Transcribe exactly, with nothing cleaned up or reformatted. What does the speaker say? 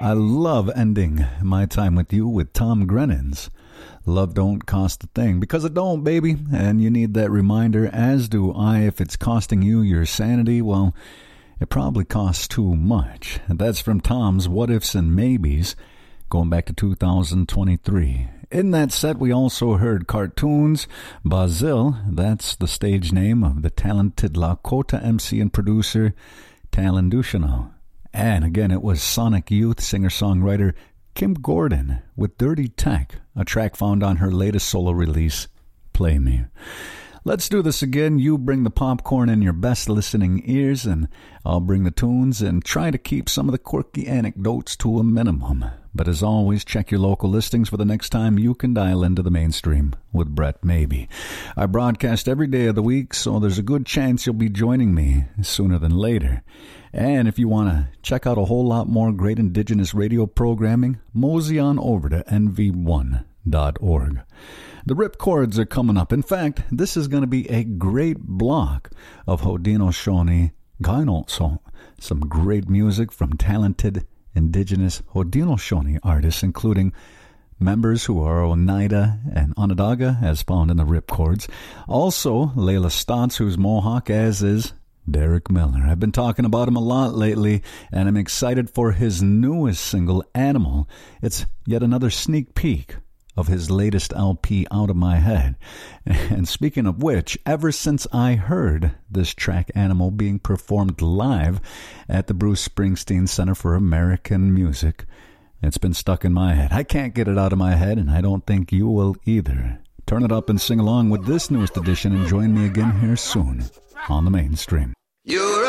I love ending my time with you with Tom Grennan's Love Don't Cost a Thing, because it don't, baby, and you need that reminder, as do I. If it's costing you your sanity, well, it probably costs too much. And that's from Tom's What Ifs and Maybes, going back to two thousand twenty-three. In that set, we also heard Cartoons, Bazil, that's the stage name of the talented Lakota M C and producer Talon Ducheneau. And again, it was Sonic Youth singer-songwriter Kim Gordon with Dirty Tech, a track found on her latest solo release, Play Me. Let's do this again. You bring the popcorn in your best listening ears, and I'll bring the tunes and try to keep some of the quirky anecdotes to a minimum. But as always, check your local listings for the next time you can dial into the mainstream with Brett Maybe. I broadcast every day of the week, so there's a good chance you'll be joining me sooner than later. And if you want to check out a whole lot more great Indigenous radio programming, mosey on over to N V one dot org. The Ripcords are coming up. In fact, this is going to be a great block of Haudenosaunee Gainotso. Some great music from talented Indigenous Haudenosaunee artists, including members who are Oneida and Onondaga, as found in the Ripcords. Also, Layla Stotts, who's Mohawk, as is Derek Miller. I've been talking about him a lot lately, and I'm excited for his newest single, Animal. It's yet another sneak peek of his latest L P, Out of My Head. And speaking of which, ever since I heard this track, Animal, being performed live at the Bruce Springsteen Center for American Music, it's been stuck in my head. I can't get it out of my head, and I don't think you will either. Turn it up and sing along with this newest edition, and join me again here soon on the mainstream. You're